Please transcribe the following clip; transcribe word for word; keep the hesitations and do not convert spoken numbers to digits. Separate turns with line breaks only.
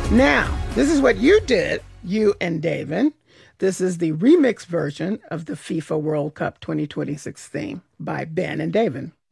Now, this is what you did, you and David. This is the remix version of the FIFA World Cup twenty twenty-six theme by Ben and David.